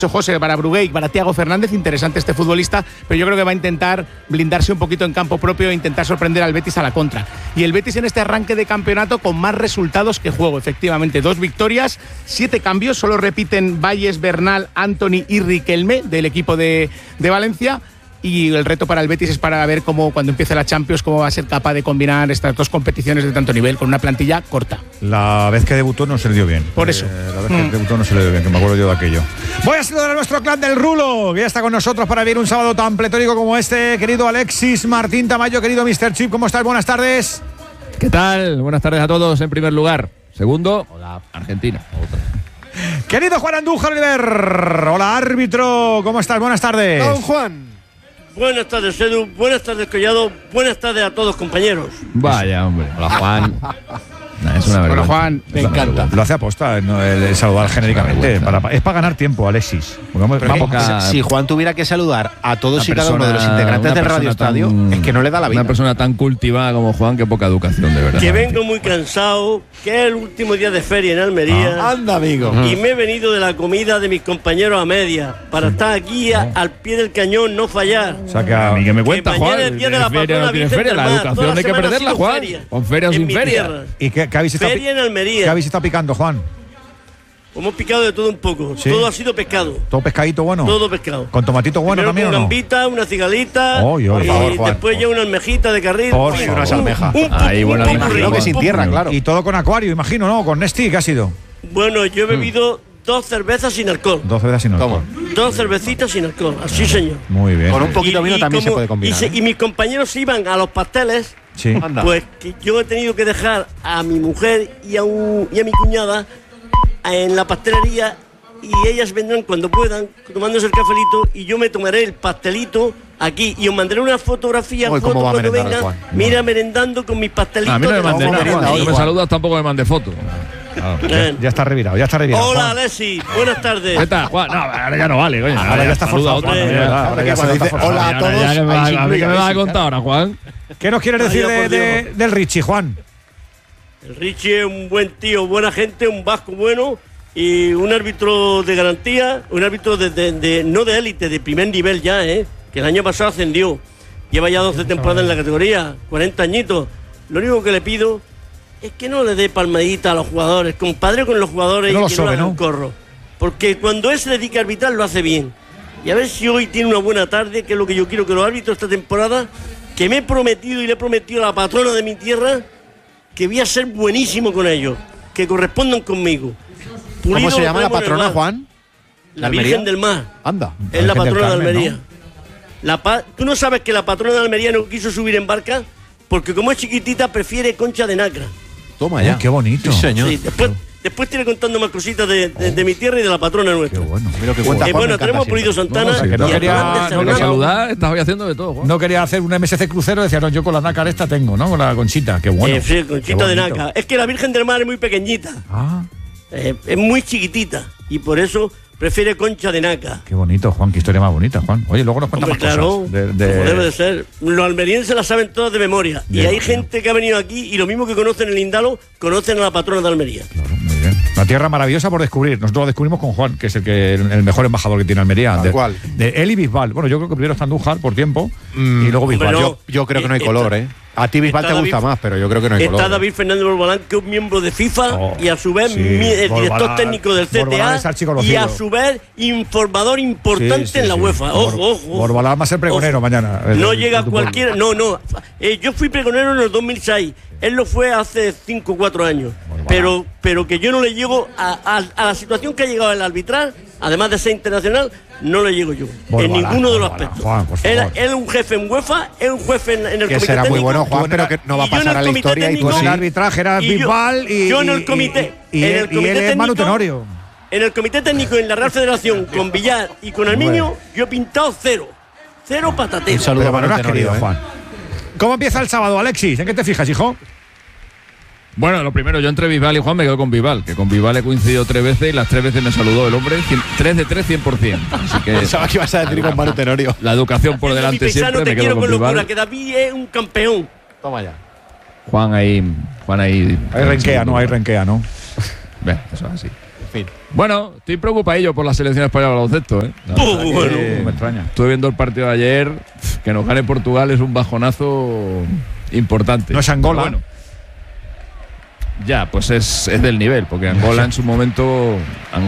José, para Brugué y para Thiago Fernández, interesante este futbolista, pero yo creo que va a intentar blindarse un poquito en campo propio e intentar sorprender al Betis a la contra. Y el Betis en este arranque de campeonato con más resultados que juego, efectivamente, 2 victorias, 7 cambios, solo repiten Valles, Bernal, Antony y Riquelme del equipo de Valencia. Y el reto para el Betis es para ver cómo, cuando empiece la Champions, cómo va a ser capaz de combinar estas 2 competiciones de tanto nivel con una plantilla corta. La vez que debutó no se le dio bien. Por eso. La vez que debutó no se le dio bien, que me acuerdo yo de aquello. Voy a saludar a nuestro clan del Rulo, que ya está con nosotros para vivir un sábado tan pletórico como este. Querido Alexis Martín Tamayo, querido Mr. Chip, ¿cómo estás? Buenas tardes. ¿Qué tal? Buenas tardes a todos en primer lugar. Segundo, hola, Argentina. Querido Juan Andújar Oliver. Hola, árbitro. ¿Cómo estás? Buenas tardes. Don Juan. Buenas tardes, Edu. Buenas tardes, Collado. Buenas tardes a todos, compañeros. Vaya, hombre. Hola, Juan. Es una Bueno, Juan, me encanta. Lo hace aposta, ¿no? El saludar genéricamente. Es para ganar tiempo, Alexis. Si Juan tuviera que saludar a todos y cada uno de los integrantes del Radio Estadio, es que no le da la vida. Una persona tan cultivada como Juan, qué poca educación, de verdad. Que vengo muy cansado, que es el último día de feria en Almería. Anda, amigo. Y me he venido de la comida de mis compañeros a media para estar aquí al pie del cañón, no fallar. O sea, que a mí que me cuenta, Juan. El día de la patrona Virgen del Mar. La educación hay que perderla, Juan. Con feria o sin feria. ¿Y qué habéis estado feria en Almería? ¿Qué habéis estado picando, Juan? Hemos picado de todo un poco. ¿Sí? Todo ha sido pescado. ¿Todo pescadito bueno? Todo pescado. ¿Con tomatito bueno también o no? Una gambita, una cigalita. Por favor, Juan. Después ya una almejita de carril. Unas almejas. Ahí, bueno, me imagino que sin tierra, claro. Y todo con acuario, imagino, ¿no? Con Nesti, ¿qué ha sido? Bueno, yo he bebido 2 cervezas sin alcohol. 2 cervezas sin alcohol. 2 cervecitas sin alcohol. Así, señor. Muy bien. Con un poquito de vino también se puede combinar. Y mis compañeros iban a los pasteles. Sí. Pues que yo he tenido que dejar a mi mujer y a mi cuñada en la pastelería, y ellas vendrán cuando puedan tomándose el cafelito, y yo me tomaré el pastelito aquí y os mandaré una fotografía cuando vengan. Mira, merendando con mis pastelitos. A mí no me mandé nada. No me saludas, tampoco me mandé foto. Ya está revirado, Hola, Juan. Alexis, buenas tardes. ¿Qué tal, Juan? No, ahora ya no vale, coño. Ahora ya está forzado. Hola a todos. ¿A mí qué me vas a contar ahora, Juan? ¿Qué nos quieres decir del Richie, Juan? El Richie es un buen tío, buena gente, un vasco bueno y un árbitro de garantía, un árbitro no de élite, de primer nivel ya, que el año pasado ascendió. Lleva ya 12 temporadas en la categoría, 40 añitos. Lo único que le pido es que no le dé palmadita a los jugadores, compadre con los jugadores, y que no le haga un corro. Porque cuando él se dedica a arbitrar lo hace bien. Y a ver si hoy tiene una buena tarde, que es lo que yo quiero que los árbitros esta temporada, que me he prometido y le he prometido a la patrona de mi tierra que voy a ser buenísimo con ellos, que correspondan conmigo. ¿Cómo se llama la patrona, Juan? La Virgen del Mar. Anda. Es la patrona de Carmen, Almería. ¿no? ¿Tú no sabes que la patrona de Almería no quiso subir en barca? Porque como es chiquitita, prefiere concha de nacra. Toma ya. Qué bonito. Sí, señor. Sí, después tiene contando más cositas de mi tierra y de la patrona nuestra. Qué bueno. Mira que cuenta, Juan, bueno, tenemos Pulido Santana. No quería saludar, estás haciendo de todo, Juan. No quería hacer un MSC crucero, decía, no, yo con la nácar esta tengo, ¿no? Con la conchita, qué bueno. Sí, conchita de nácar. Es que la Virgen del Mar es muy pequeñita. Es muy chiquitita y por eso prefiere concha de nácar. Qué bonito, Juan, qué historia más bonita, Juan. Oye, luego nos cuentas más claro, cosas. Como debe de ser. Los almerienses la saben todas de memoria. Bien, y hay gente que ha venido aquí y lo mismo que conocen el Indalo, conocen a la patrona de Almería. Claro, muy bien. Una tierra maravillosa por descubrir. Nosotros lo descubrimos con Juan, que es el mejor embajador que tiene Almería. ¿Cuál? De él y Bisbal. Bueno, yo creo que primero está Andújar por tiempo y luego Bisbal. No, yo creo que no hay color, A ti Bisbal te gusta más, pero yo creo que no hay color. Está David Fernández Borbalán, que es un miembro de FIFA y a su vez el director técnico del CTA y a su vez informador importante en la UEFA. Ojo. Borbalán va a ser pregonero mañana. No llega cualquiera. No. Yo fui pregonero en el 2006. Él lo fue hace 5 o 4 años. Pero que yo no le llego a la situación que ha llegado el arbitral, además de ser internacional, no le llego yo. En ninguno de los aspectos. Juan, él es un jefe en UEFA, es un jefe en el comité técnico. Que será muy bueno, Juan, pero que no va a pasar a la historia. Y tú en el arbitraje eras Bisbal y yo en el comité. Y él es Manu Tenorio. En el comité técnico, en la Real Federación, con Villar y con Armiño, yo he pintado 0. 0 patateros. Un saludo a Manu Tenorio, Juan. ¿Cómo empieza el sábado, Alexis? ¿En qué te fijas, hijo? Bueno, lo primero, yo entre Bisbal y Juan me quedo con Bisbal, que con Bisbal he coincidido 3 veces y las 3 veces me saludó el hombre, 3 de 3, 100%. Así que pensaba que ibas a decir con Manu Tenorio. La educación por delante siempre, me quedo con Bisbal. Que David es un campeón. Toma ya. Juan ahí. Hay renquea, ¿no? Ve, eso es así. fin. Bueno, estoy preocupadillo por la selección española de baloncesto, ¿eh? Bueno. Me extraña. Estuve viendo el partido de ayer. Que nos gane Portugal es un bajonazo importante. No es Angola. Pero bueno, ya, pues es del nivel, porque Angola en su momento